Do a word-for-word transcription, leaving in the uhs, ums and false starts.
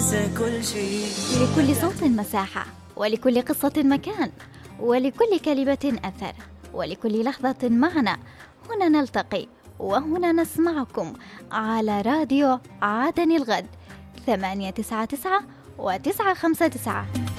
ننسى كل شيء. لكل صوت مساحة، ولكل قصة مكان، ولكل كلمة أثر، ولكل لحظة معنى. هنا نلتقي وهنا نسمعكم على راديو عدن الغد ثمانية تسعة تسعة وتسعة خمسة تسعة.